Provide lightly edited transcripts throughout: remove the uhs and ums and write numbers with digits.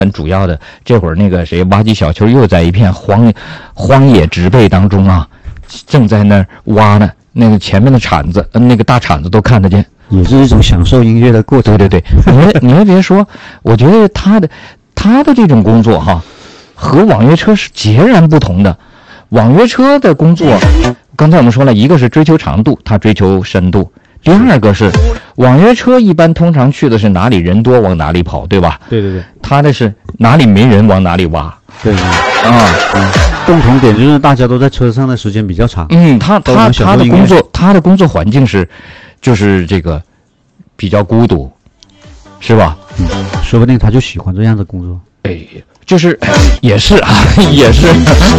很主要的，这会儿那个谁挖机小球又在一片荒野植被当中啊，正在那儿挖呢，那个前面的铲子，那个大铲子都看得见， 也是一种享受音乐的过程。 对对对，你还别说，我觉得他的这种工作哈，和网约车是截然不同的。网约车的工作，刚才我们说了，一个是追求长度，他追求深度。第二个是网约车一般通常去的是哪里人多往哪里跑，对吧？ 对对对， 他的是哪里没人往哪里挖。 对共同点就是大家都在车上的时间比较长。 他的工作环境就是这个比较孤独，是吧？ 说不定他就喜欢这样的工作。 就是也是啊，也是。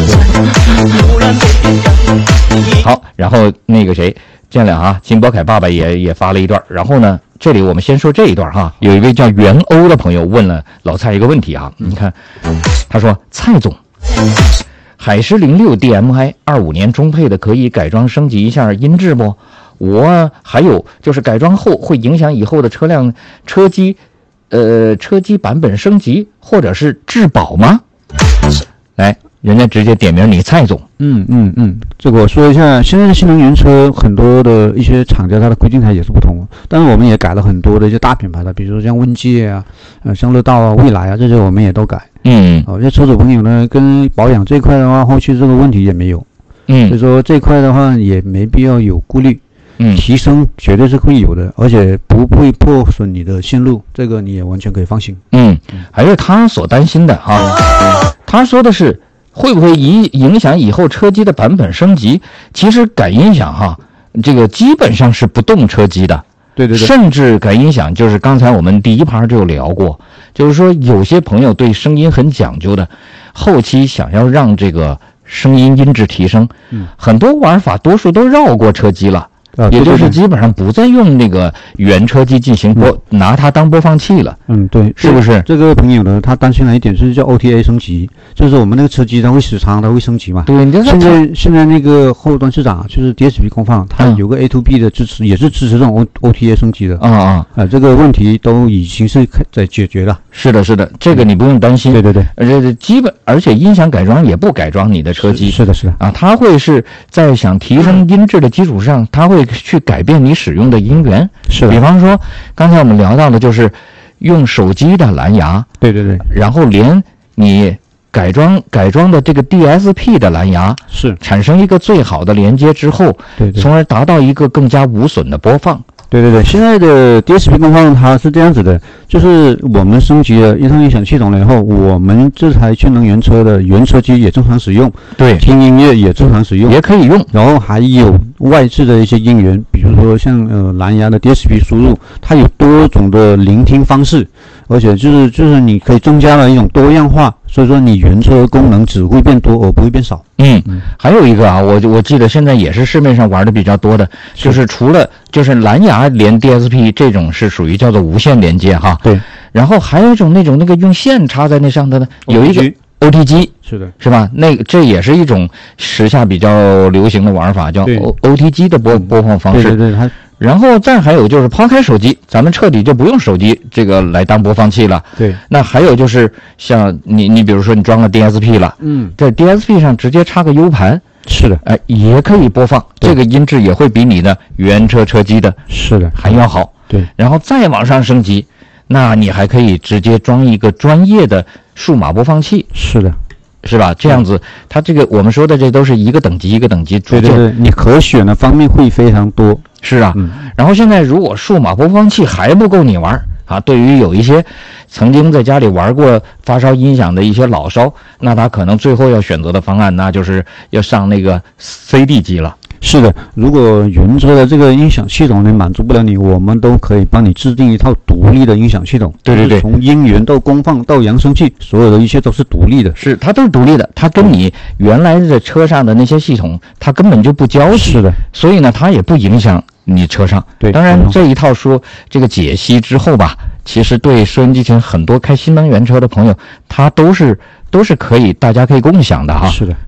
好，然后那个谁。见了啊，金博凯爸爸也发了一段，然后呢，这里我们先说这一段哈。有一位叫袁欧的朋友问了老蔡一个问题啊，你看，他说蔡总，海狮06 DMI 25年中配的可以改装升级一下音质不？我还有就是改装后会影响以后的车机版本升级或者是质保吗？来。人家直接点名你蔡总。 这个我说一下，现在的新能源车很多的一些厂家它的规定它也是不同，但是我们也改了很多的一些大品牌的，比如说像问界啊、像乐道啊、蔚来啊，这些我们也都改。这车主朋友呢，跟保养这一块的话，后续这个问题也没有。所以说这一块的话也没必要有顾虑。提升绝对是会有的，而且不会破损你的线路，这个你也完全可以放心。 还是他所担心的啊。他说的是。会不会影响以后车机的版本升级？其实敢音响哈，这个基本上是不动车机的。对，甚至敢音响就是刚才我们第一盘就聊过，就是说有些朋友对声音很讲究的，后期想要让这个声音音质提升，很多玩法多数都绕过车机了。也就是基本上不再用那个原车机进行拿它当播放器了。 对， 是不是？ 这个朋友呢，他担心了一点是叫 OTA 升级，就是我们那个车机它会时长，它会升级嘛。 对， 现在那个后端市场就是 DSP 功放，它有个 A2B 的支持，也是支持这种 OTA 升级的。这个问题都已经是在解决了。 是的，这个你不用担心。 对， 而且音响改装也不改装你的车机。 是的啊， 它会是在想提升音质的基础上，它会去改变你使用的音源。 是的， 比方说刚才我们聊到的就是用手机的蓝牙。 对， 然后连你改装的这个 DSP 的蓝牙是产生一个最好的连接之后，从而达到一个更加无损的播放。 对，现在的 DSP 功放它是这样子的，就是我们升级了音声音响系统了以后，我们这台新能源车的原车机也正常使用， 对， 听音乐也正常使用， 也可以用。 然后还有外置的一些音源，比如说像蓝牙的 DSP 输入，它有多种的聆听方式，而且就是你可以增加了一种多样化，所以说你原车功能只会变多而不会变少。 还有一个啊，我记得现在也是市面上玩的比较多的，就是除了就是蓝牙连 DSP 这种是属于叫做无线连接哈。 对。 然后还有一种那个用线插在那上头的，有一个 OTG。是吧？这也是一种时下比较流行的玩法，叫 OTG 的播放方式。 对。 然后再还有就是抛开手机，咱们彻底就不用手机这个来当播放器了。 对。 那还有就是像你比如说你装个 DSP 了，在 DSP 上直接插个 U 盘， 是的， 也可以播放，这个音质也会比你的原车机的还要好。 对。 然后再往上升级，那你还可以直接装一个专业的数码播放器。是吧？这样子，它这个我们说的这都是一个等级一个等级逐渐。 对，你可选的方面会非常多。 是啊，然后现在如果数码播放器还不够你玩啊，对于有一些曾经在家里玩过发烧音响的一些老烧，那他可能最后要选择的方案，那就是要上那个 CD 机了。 是的，如果原车的这个音响系统呢满足不了你，我们都可以帮你制定一套独立的音响系统。 对， 从音源到功放到扬声器，所有的一切都是独立的。 是，它都是独立的，它跟你原来的车上的那些系统，它根本就不交集。 是的， 所以呢，它也不影响你车上。 对， 当然这一套说这个解析之后吧，其实对收音机前很多开新能源车的朋友，它都是可以，大家可以共享的哈。 是的，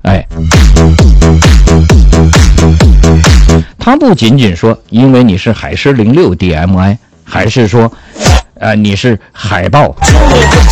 它不仅仅说因为你是海狮06 DMI， 还是说你是海豹